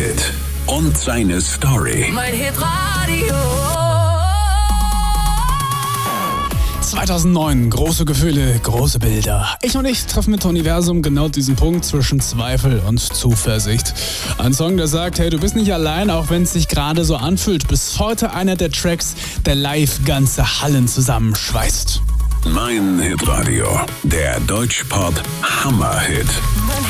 Hit und seine Story. Mein Hitradio. 2009, große Gefühle, große Bilder. Ich und ich treffen mit Universum genau diesen Punkt zwischen Zweifel und Zuversicht. Ein Song, der sagt, hey, du bist nicht allein, auch wenn es sich gerade so anfühlt. Bis heute einer der Tracks, der live ganze Hallen zusammenschweißt. Mein Hitradio, der Deutschpop Hammer-Hit.